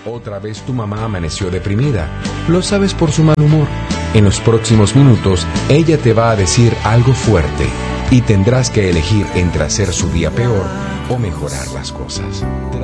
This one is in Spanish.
Otra vez tu mamá amaneció deprimida. Lo sabes por su mal humor. En los próximos minutos, ella te va a decir algo fuerte y tendrás que elegir entre hacer su día peor o mejorar las cosas.